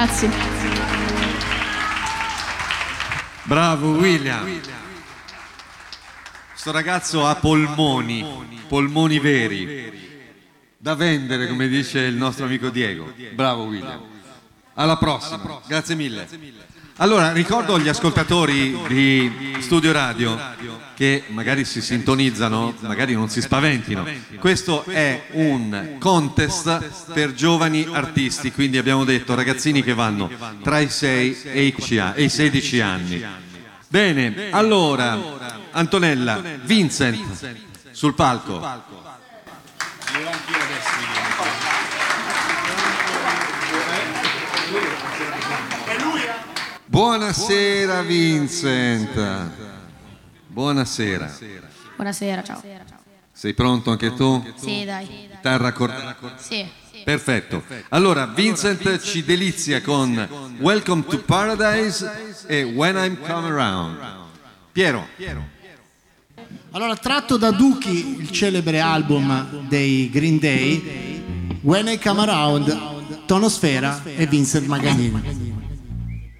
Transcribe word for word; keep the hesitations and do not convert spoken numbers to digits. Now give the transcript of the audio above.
Grazie. Bravo William. Questo ragazzo ha polmoni, polmoni veri, da vendere, come dice il nostro amico Diego. Bravo William. Alla prossima, grazie mille. Allora, ricordo agli ascoltatori di Studio Radio che magari si sintonizzano, magari non si spaventino. Questo è un contest per giovani artisti, quindi abbiamo detto ragazzini che vanno tra i sei e i sedici anni. Bene, allora, Antonella, Vincent, sul palco. Buonasera Vincent. Buonasera. Buonasera, ciao. Sei pronto anche tu? Sì, dai. Chitarra cordata? Sì. Perfetto. Allora, Vincent ci delizia con Welcome to Paradise e When I'm Come Around. Piero. Allora, tratto da Dookie, il celebre album dei Green Day, When I Come Around, Tonosfera e Vincent Magagnini.